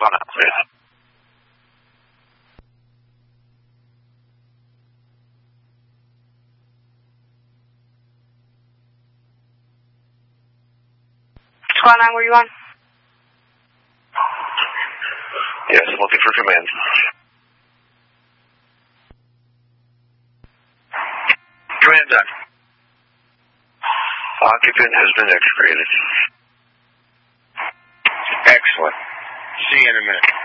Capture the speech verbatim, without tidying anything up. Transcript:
on it, please. Squad nine, where you on? Yes, I'm looking for command. Command done. Occupant has been execrated. Excellent. See you in a minute.